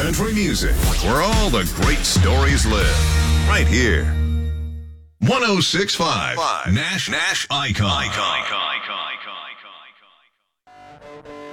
Country music, where all the great stories live. Right here. 106.5 Nash Icon.